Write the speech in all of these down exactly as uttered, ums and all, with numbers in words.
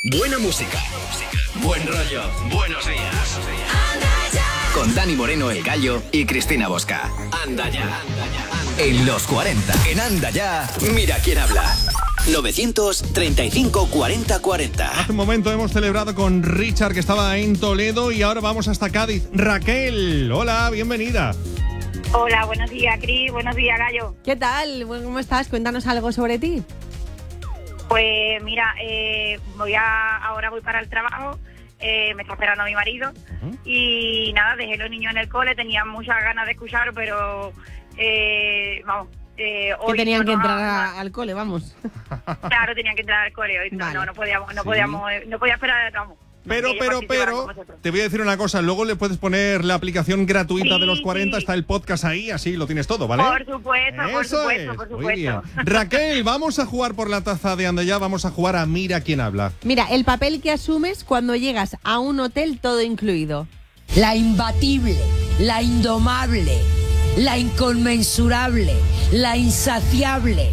Buena música, buen rollo, buenos días. Con Dani Moreno, el Gallo, y Cristina Bosca. Anda ya. En los cuarenta. En Anda ya. Mira quién habla. novecientos treinta y cinco cuarenta cuarenta. Hace un momento hemos celebrado con Richard, que estaba en Toledo, y ahora vamos hasta Cádiz. Raquel, hola, bienvenida. Hola, buenos días, Cris. Buenos días, Gallo. ¿Qué tal? ¿Cómo estás? Cuéntanos algo sobre ti. Pues mira, eh, voy a ahora voy para el trabajo. Eh, me está esperando mi marido. Uh-huh. Y nada, dejé los niños en el cole. Tenía muchas ganas de escuchar, pero eh, vamos. Eh, que hoy tenían no que nos entrar ha- a- al cole, vamos. Claro, tenían que entrar al cole hoy. No, Vale. no, no podíamos, no Sí. podíamos, eh, no podía esperar, vamos. Pero, que pero, participaran pero, con vosotros. te voy a decir una cosa. Luego le puedes poner la aplicación gratuita Sí, de los cuarenta. sí. Está el podcast ahí, así lo tienes todo, ¿vale? Por supuesto, por Eso supuesto, es. por Muy bien. supuesto. Raquel, vamos a jugar por la taza de Anda ya. Vamos a jugar a Mira quién habla. Mira, el papel que asumes cuando llegas a un hotel todo incluido. La imbatible, la indomable, la inconmensurable, la insaciable.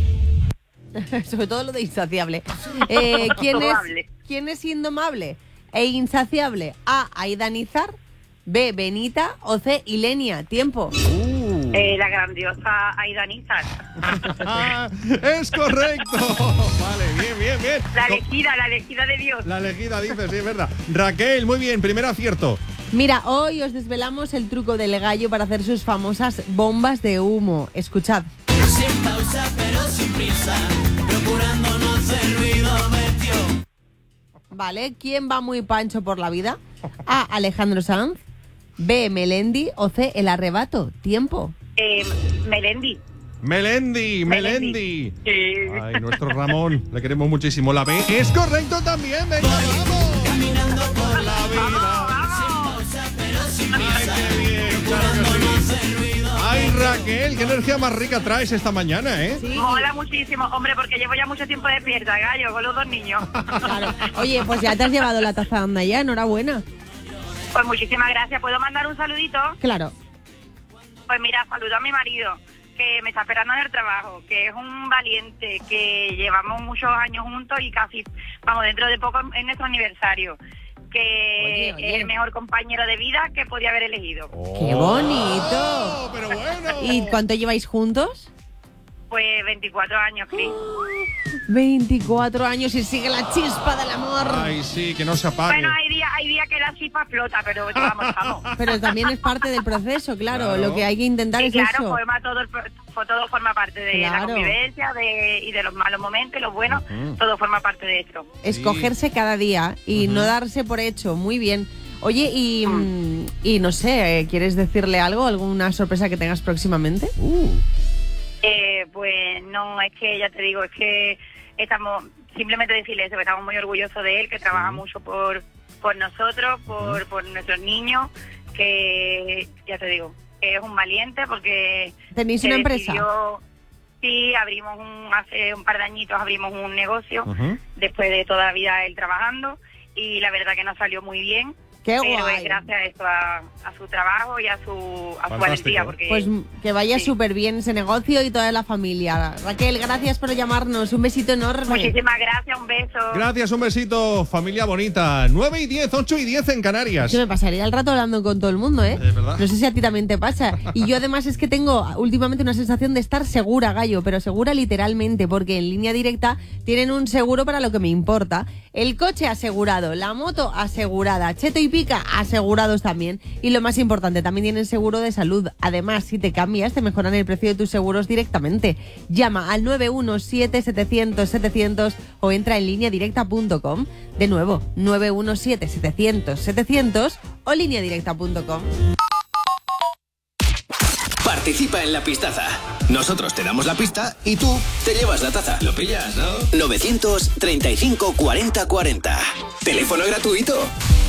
Sobre todo lo de insaciable. Eh, ¿quién, es, Indomable. ¿Quién es indomable e insaciable? A. Aida Nizar. B. Benita. O C. Ilenia. Tiempo. Uh. Eh, la grandiosa Aida Nizar. Ah, es correcto. Vale, bien, bien, bien. La No, elegida, la elegida de Dios. la elegida, dices, sí, es verdad. Raquel, muy bien, primer acierto. Mira, hoy os desvelamos el truco del gallo para hacer sus famosas bombas de humo. Escuchad. Sin pausa pero sin prisa, procurando no hacer ruido, metió. Vale, ¿quién va muy pancho por la vida? A. Alejandro Sanz. B. Melendi. O C. El Arrebato. Tiempo. Eh, Melendi. Melendi, Melendi. Ay, nuestro Ramón, le queremos muchísimo. La B es correcto también. Venga, vamos. Caminando por la ¡Vamos, sin vamos! pausa pero sin Ay, prisa, qué bien, claro que procurando no sí. hacer ruido. Ay, Raquel, qué energía más rica traes esta mañana, ¿eh? Sí. Mola muchísimo, hombre, porque llevo ya mucho tiempo despierta, Gallo, con los dos niños. Claro. Oye, pues ya te has llevado la taza de Anda ya, enhorabuena. Pues muchísimas gracias. ¿Puedo mandar un saludito? Claro. Pues mira, saludo a mi marido, que me está esperando en el trabajo, que es un valiente, que llevamos muchos años juntos y casi, vamos, dentro de poco es nuestro aniversario, que Oye, oye. es el mejor compañero de vida que podía haber elegido. ¡Qué bonito! Oh, pero bueno. ¿Y cuánto lleváis juntos? Pues veinticuatro años, Cris. veinticuatro años y sigue la chispa del amor. Ay, sí, que no se apague. Bueno, hay días hay días que la chispa explota, pero vamos, vamos. Pero también es parte del proceso, claro. Claro. Lo que hay que intentar Sí, es claro, eso. forma todo, el pro- fue- todo forma parte de Claro. la convivencia de, y de los malos momentos y los buenos, Ujú. todo forma parte de esto. Escogerse cada día y no darse por hecho. Muy bien. Oye, y, mm, y no sé, ¿quieres decirle algo? ¿Alguna sorpresa que tengas próximamente? Uh. Eh, pues no, es que ya te digo, es que estamos, simplemente decirle eso, que estamos muy orgullosos de él, que trabaja mucho por, por nosotros, por, por nuestros niños, que ya te digo, que es un valiente porque... ¿Tenéis se una empresa? decidió- Sí, abrimos un, hace un par de añitos abrimos un negocio, Ujú. después de toda la vida él trabajando, y la verdad que nos salió muy bien. ¡Qué Pero guay! es gracias a esto, a, a su trabajo y a su, a su Fantástico. valentía, porque... Pues que vaya Sí. súper bien ese negocio y toda la familia. Raquel, gracias por llamarnos. Un besito enorme. Muchísimas gracias, un beso. Gracias, un besito, familia bonita. nueve y diez, ocho y diez en Canarias. Yo me pasaría el rato hablando con todo el mundo, ¿eh? Es verdad. No sé si a ti también te pasa. Y yo además es que tengo últimamente una sensación de estar segura, Gallo, pero segura literalmente, porque en Línea Directa tienen un seguro para lo que me importa. El coche asegurado, la moto asegurada, Cheto y Pica asegurados también. Y lo más importante, también tienen seguro de salud. Además, si te cambias, te mejoran el precio de tus seguros directamente. Llama al nueve uno siete, setecientos, setecientos o entra en línea directa punto com. De nuevo, nueve uno siete, setecientos, setecientos o línea directa punto com. Participa en la pistaza. Nosotros te damos la pista y tú te llevas la taza. ¿Lo pillas, no? novecientos treinta y cinco cuarenta cuarenta. Teléfono gratuito.